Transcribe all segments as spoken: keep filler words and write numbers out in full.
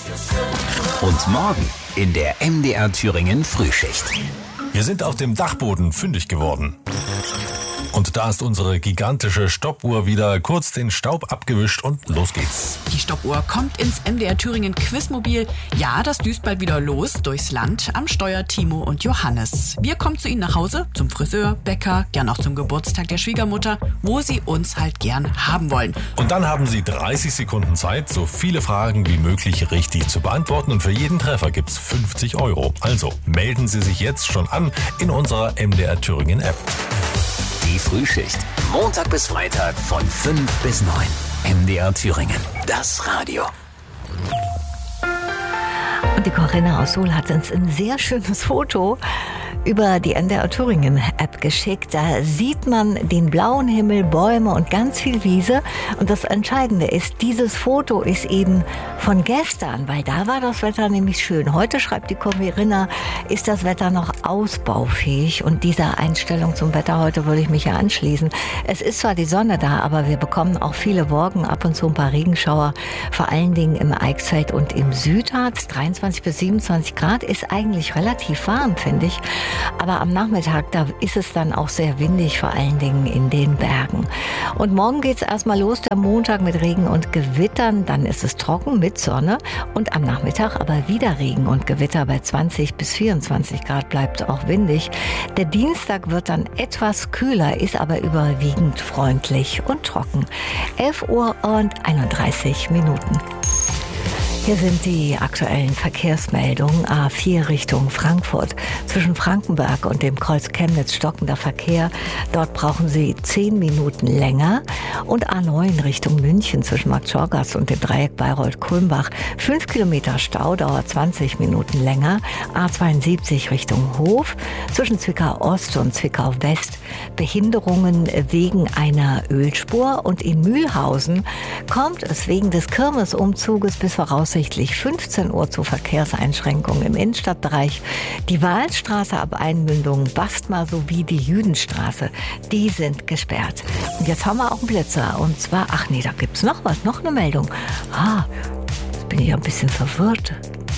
Und morgen in der M D R Thüringen Frühschicht. Wir sind auf dem Dachboden fündig geworden. Und da ist unsere gigantische Stoppuhr wieder kurz den Staub abgewischt und los geht's. Die Stoppuhr kommt ins M D R Thüringen Quizmobil. Ja, das düst bald wieder los durchs Land. Am Steuer Timo und Johannes. Wir kommen zu Ihnen nach Hause, zum Friseur, Bäcker, gern auch zum Geburtstag der Schwiegermutter, wo Sie uns halt gern haben wollen. Und dann haben Sie dreißig Sekunden Zeit, so viele Fragen wie möglich richtig zu beantworten. Und für jeden Treffer gibt's fünfzig Euro. Also melden Sie sich jetzt schon an in unserer M D R Thüringen App. Die Frühschicht. Montag bis Freitag von fünf bis neun. M D R Thüringen. Das Radio. Und die Corinna aus Suhl hat uns ein sehr schönes Foto über die M D R Thüringen App geschickt. Da sieht man den blauen Himmel, Bäume und ganz viel Wiese. Und das Entscheidende ist, dieses Foto ist eben von gestern, weil da war das Wetter nämlich schön. Heute, schreibt die Corinna, ist das Wetter noch ausbaufähig. Und dieser Einstellung zum Wetter heute würde ich mich ja anschließen. Es ist zwar die Sonne da, aber wir bekommen auch viele Wolken, ab und zu ein paar Regenschauer, vor allen Dingen im Eichsfeld und im Südharz. dreiundzwanzig bis siebenundzwanzig Grad ist eigentlich relativ warm, finde ich. Aber am Nachmittag, da ist es dann auch sehr windig, vor allen Dingen in den Bergen. Und morgen geht es erstmal los, der Montag mit Regen und Gewittern. Dann ist es trocken mit Sonne und am Nachmittag aber wieder Regen und Gewitter. Bei zwanzig bis vierundzwanzig Grad bleibt auch windig. Der Dienstag wird dann etwas kühler, ist aber überwiegend freundlich und trocken. elf Uhr und einunddreißig Minuten. Hier sind die aktuellen Verkehrsmeldungen. A vier Richtung Frankfurt. Zwischen Frankenberg und dem Kreuz Chemnitz stockender Verkehr. Dort brauchen Sie zehn Minuten länger. Und A neun Richtung München zwischen Marktschorgast und dem Dreieck Bayreuth-Kulmbach. fünf Kilometer Stau, dauert zwanzig Minuten länger. A zweiundsiebzig Richtung Hof. Zwischen Zwickau Ost und Zwickau West. Behinderungen wegen einer Ölspur. Und in Mühlhausen kommt es wegen des Kirmesumzuges bis voraussichtlich fünfzehn Uhr zu Verkehrseinschränkungen im Innenstadtbereich. Die Wahlstraße ab Einmündung Bastma sowie die Jüdenstraße, die sind gesperrt. Und jetzt haben wir auch einen Blitzer. Und zwar, ach nee, da gibt's noch was, noch eine Meldung. Ah, jetzt bin ich ein bisschen verwirrt.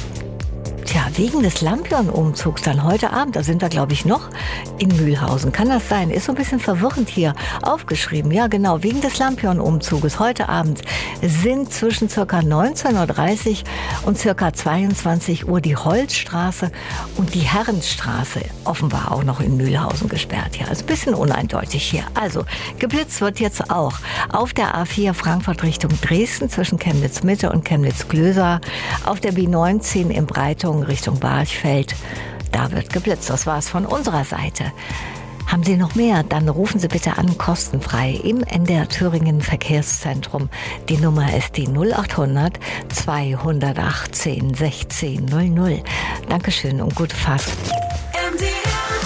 Tja, wegen des Lampion-Umzugs dann heute Abend, da sind wir, glaube ich, noch in Mühlhausen. Kann das sein? Ist so ein bisschen verwirrend hier aufgeschrieben. Ja, genau, wegen des Lampion-Umzuges heute Abend sind zwischen ca. neunzehn Uhr dreißig und ca. zweiundzwanzig Uhr die Holzstraße und die Herrenstraße offenbar auch noch in Mühlhausen gesperrt. Ja, also ein bisschen uneindeutig hier. Also, geblitzt wird jetzt auch auf der A vier Frankfurt Richtung Dresden zwischen Chemnitz Mitte und Chemnitz Klöser, auf der B neunzehn in Breitung Richtung Barchfeld. Da wird geblitzt. Das war's von unserer Seite. Haben Sie noch mehr? Dann rufen Sie bitte an, kostenfrei im M D R Thüringen Verkehrszentrum. Die Nummer ist die null achthundert zweihundertachtzehn sechzehn null null. Dankeschön und gute Fahrt. M D R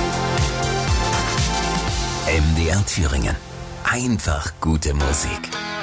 Thüringen. M D R Thüringen. Einfach gute Musik.